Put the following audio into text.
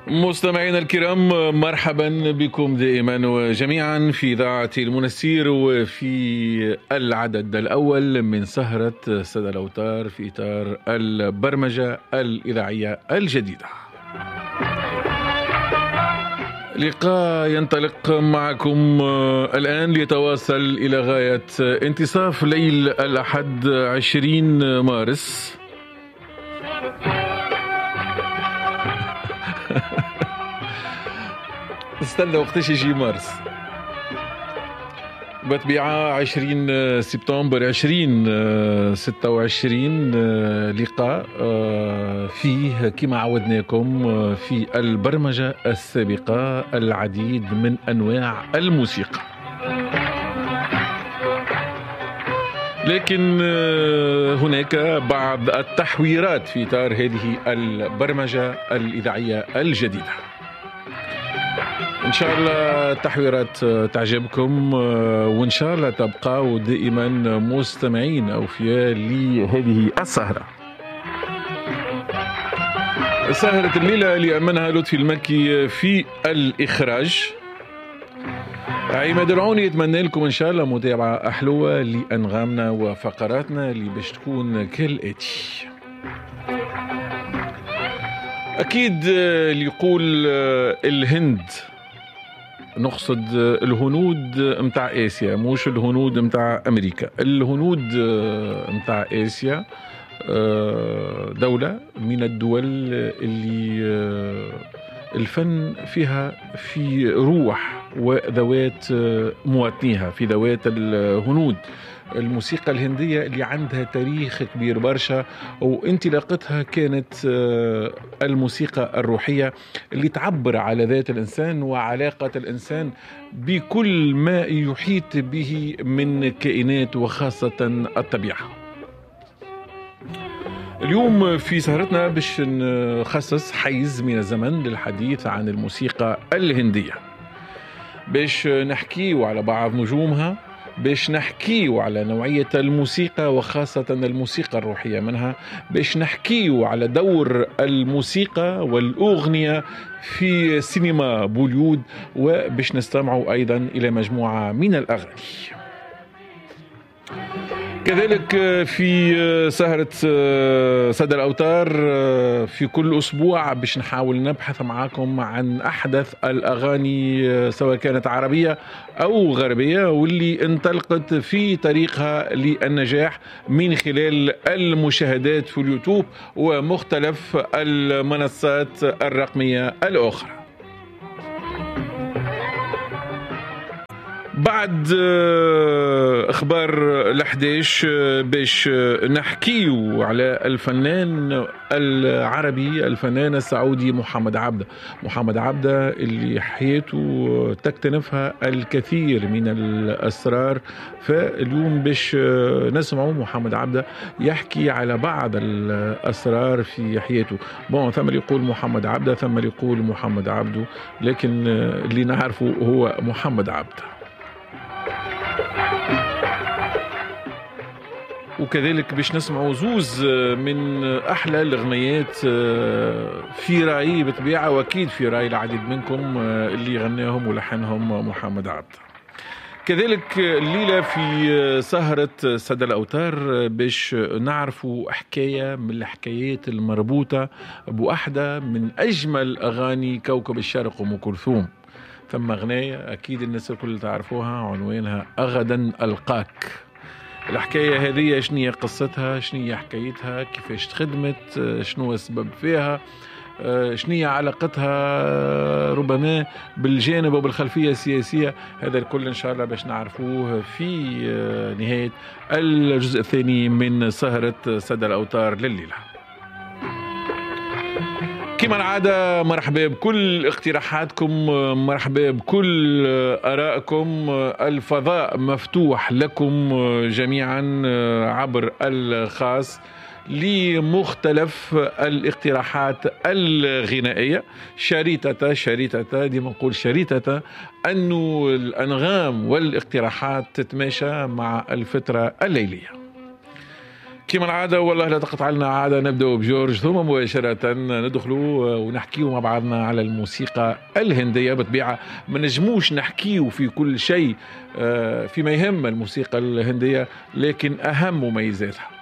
مستمعينا الكرام، مرحبا بكم دائما وجميعا في إذاعة المنستير وفي العدد الأول من سهرة سدى الأوتار في إطار البرمجة الإذاعية الجديدة. لقاء ينطلق معكم الآن ليتواصل إلى غاية انتصاف ليل الأحد 20 مارس. استنى وقتاش يجي مارس؟ بطبيعة 20 سبتمبر 2026 لقاء فيه كما عودناكم في البرمجة السابقة العديد من أنواع الموسيقى، لكن هناك بعض التحويرات في إطار هذه البرمجة الإذاعية الجديدة. إن شاء الله التحويرات تعجبكم، وإن شاء الله تبقوا دائما مستمعين أوفياء لهذه السهرة. سهرة الليلة اللي أمنها لطفي المكي في الإخراج. عماد العوني يتمنى لكم إن شاء الله متابعة أحلوة لأنغامنا وفقراتنا اللي باش تكون كالآتي. أكيد اللي يقول الهند نقصد الهنود متاع آسيا، مش الهنود متاع أمريكا. الهنود متاع آسيا دولة من الدول اللي الفن فيها في روح وذوات مواطنيها، في ذوات الهنود. الموسيقى الهندية اللي عندها تاريخ كبير برشا، وانطلاقتها كانت الموسيقى الروحية اللي تعبر على ذات الإنسان وعلاقة الإنسان بكل ما يحيط به من كائنات وخاصة الطبيعة. اليوم في سهرتنا باش نخصص حيز من الزمن للحديث عن الموسيقى الهندية، باش نحكيو على بعض نجومها، باش نحكيو على نوعية الموسيقى وخاصة الموسيقى الروحية منها، باش نحكيو على دور الموسيقى والأغنية في سينما بوليود، وباش نستمعوا أيضا إلى مجموعة من الأغاني. كذلك في سهرة سدى الأوتار في كل أسبوع باش نحاول نبحث معاكم عن أحدث الأغاني سواء كانت عربية أو غربية، واللي انطلقت في طريقها للنجاح من خلال المشاهدات في اليوتيوب ومختلف المنصات الرقمية الأخرى. بعد اخبار ال11 باش نحكيو على الفنان العربي الفنان السعودي محمد عبده. محمد عبده اللي حياته تكتنفها الكثير من الاسرار، فاليوم باش نسمعوا محمد عبده يحكي على بعض الاسرار في حياته. ثم اللي يقول محمد عبده، ثم اللي يقول محمد عبده، لكن اللي نعرفه هو محمد عبده. وكذلك باش نسمعوا زوز من أحلى الأغنيات في رأيي بطبيعة، وأكيد في رأي العديد منكم اللي غناهم ولحنهم محمد عبده. كذلك الليلة في سهرة سدى الأوتار باش نعرفوا حكاية من الحكايات المربوطة بواحدة من أجمل أغاني كوكب الشرق أم كلثوم. ثم أغنية أكيد الناس الكل تعرفوها عنوانها أغدا ألقاك. الحكاية هذه شنية قصتها، شنية حكايتها، كيفاش تخدمت، شنو السبب فيها، شنية علاقتها ربما بالجانب وبالخلفية السياسية. هذا الكل إن شاء الله باش نعرفوه في نهاية الجزء الثاني من سهرة سدى الأوتار لليلة. كما العادة مرحبا بكل اقتراحاتكم، مرحبا بكل آرائكم. الفضاء مفتوح لكم جميعا عبر الخاص لمختلف الاقتراحات الغنائية. شريطة ديما نقول شريطة أنه الأنغام والاقتراحات تتماشى مع الفترة الليلية. كما العادة والله لا تقطع لنا عادة، نبدأ بجورج ثم مباشرة ندخلوا ونحكيوا مع بعضنا على الموسيقى الهندية. بطبيعة ما نجموش نحكيوا في كل شيء فيما يهم الموسيقى الهندية، لكن أهم مميزاتها